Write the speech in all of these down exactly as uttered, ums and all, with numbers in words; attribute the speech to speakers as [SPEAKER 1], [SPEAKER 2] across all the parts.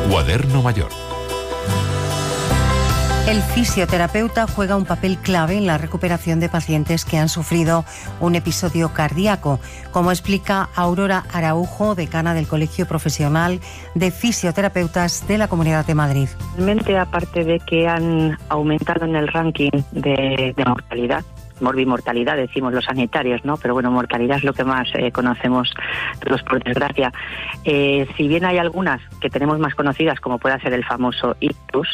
[SPEAKER 1] Cuaderno Mayor.
[SPEAKER 2] El fisioterapeuta juega un papel clave en la recuperación de pacientes que han sufrido un episodio cardíaco, como explica Aurora Araujo, decana del Colegio Profesional de Fisioterapeutas de la Comunidad de Madrid.
[SPEAKER 3] Realmente, aparte de que han aumentado en el ranking de, de mortalidad, morbimortalidad decimos los sanitarios, ¿no? Pero bueno, mortalidad es lo que más eh, conocemos todos, por desgracia. Eh, si bien hay algunas que tenemos más conocidas, como puede ser el famoso ictus,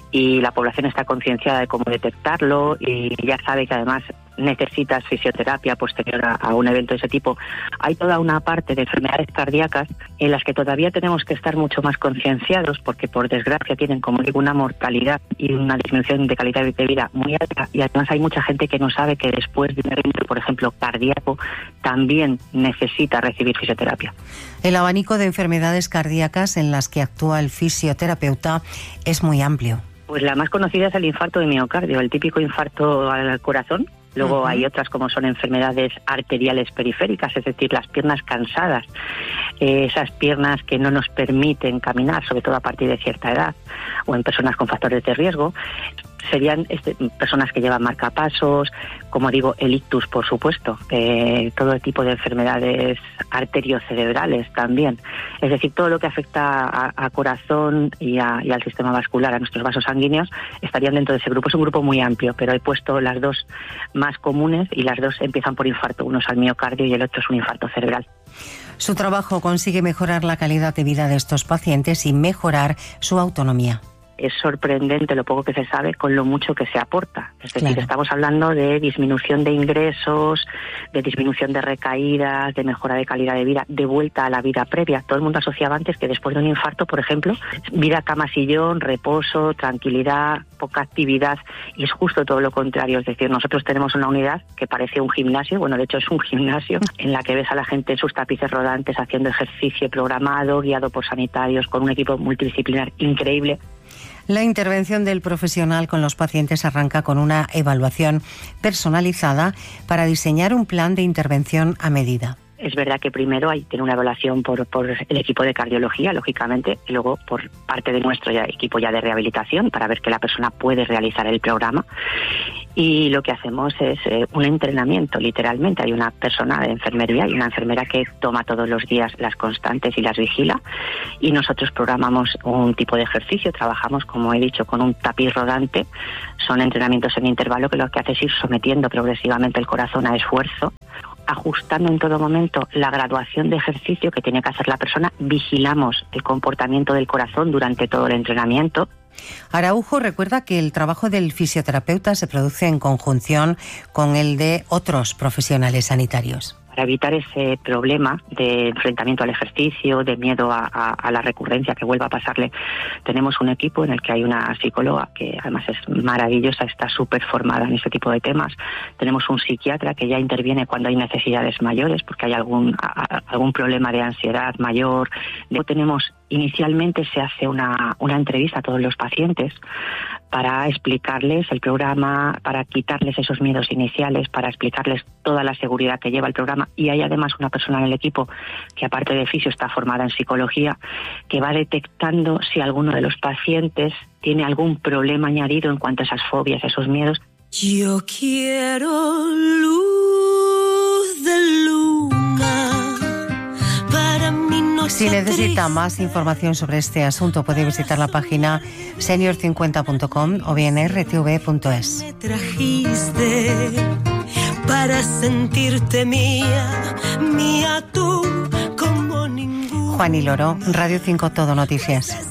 [SPEAKER 3] y la población está concienciada de cómo detectarlo y ya sabe que además necesitas fisioterapia posterior a, a un evento de ese tipo, hay toda una parte de enfermedades cardíacas en las que todavía tenemos que estar mucho más concienciados, porque por desgracia tienen, como digo, una mortalidad y una disminución de calidad de vida muy alta, y además hay mucha gente que no sabe que después de un evento, por ejemplo, cardíaco, también necesita recibir fisioterapia.
[SPEAKER 2] El abanico de enfermedades cardíacas en las que actúa el fisioterapeuta es muy amplio.
[SPEAKER 3] Pues la más conocida es el infarto de miocardio, el típico infarto al corazón. Luego uh-huh. hay otras como son enfermedades arteriales periféricas, es decir, las piernas cansadas, eh, esas piernas que no nos permiten caminar, sobre todo a partir de cierta edad, o en personas con factores de riesgo. Serían este, personas que llevan marcapasos, como digo, el ictus, por supuesto, eh, todo tipo de enfermedades arteriocerebrales también. Es decir, todo lo que afecta a, a corazón y, a, y al sistema vascular, a nuestros vasos sanguíneos, estarían dentro de ese grupo. Es un grupo muy amplio, pero he puesto las dos más comunes y las dos empiezan por infarto. Uno es al miocardio y el otro es un infarto cerebral.
[SPEAKER 2] Su trabajo consigue mejorar la calidad de vida de estos pacientes y mejorar su autonomía.
[SPEAKER 3] Es sorprendente lo poco que se sabe con lo mucho que se aporta. Es decir, claro. estamos hablando de disminución de ingresos, de disminución de recaídas, de mejora de calidad de vida, de vuelta a la vida previa. Todo el mundo asociaba antes que después de un infarto, por ejemplo, vida cama-sillón, reposo, tranquilidad, poca actividad, y es justo todo lo contrario. Es decir, nosotros tenemos una unidad que parece un gimnasio, bueno, de hecho es un gimnasio, en la que ves a la gente en sus tapices rodantes haciendo ejercicio programado, guiado por sanitarios, con un equipo multidisciplinar increíble.
[SPEAKER 2] La intervención del profesional con los pacientes arranca con una evaluación personalizada para diseñar un plan de intervención a medida.
[SPEAKER 3] Es verdad que primero hay tiene una evaluación por, por el equipo de cardiología, lógicamente, y luego por parte de nuestro ya, equipo ya de rehabilitación, para ver que la persona puede realizar el programa. Y lo que hacemos es eh, un entrenamiento, literalmente. Hay una persona de enfermería y una enfermera que toma todos los días las constantes y las vigila, y nosotros programamos un tipo de ejercicio. Trabajamos, como he dicho, con un tapiz rodante. Son entrenamientos en intervalo que lo que hace es ir sometiendo progresivamente el corazón a esfuerzo, ajustando en todo momento la graduación de ejercicio que tiene que hacer la persona. Vigilamos el comportamiento del corazón durante todo el entrenamiento.
[SPEAKER 2] Araujo recuerda que el trabajo del fisioterapeuta se produce en conjunción con el de otros profesionales sanitarios.
[SPEAKER 3] Para evitar ese problema de enfrentamiento al ejercicio, de miedo a, a, a la recurrencia que vuelva a pasarle, tenemos un equipo en el que hay una psicóloga que además es maravillosa, está súper formada en ese tipo de temas. Tenemos un psiquiatra que ya interviene cuando hay necesidades mayores, porque hay algún, a, algún problema de ansiedad mayor. Tenemos, inicialmente se hace una, una entrevista a todos los pacientes para explicarles el programa, para quitarles esos miedos iniciales, para explicarles toda la seguridad que lleva el programa. Y hay además una persona en el equipo que, aparte de fisio, está formada en psicología, que va detectando si alguno de los pacientes tiene algún problema añadido en cuanto a esas fobias, esos miedos.
[SPEAKER 4] Yo quiero luz de luna.
[SPEAKER 2] Si necesita más información sobre este asunto, puede visitar la página senior cincuenta punto com o bien erre te ve punto es.
[SPEAKER 4] Me trajiste para sentirte mía, mía tú como ningún.
[SPEAKER 2] Juan y Loro, Radio cinco Todo Noticias.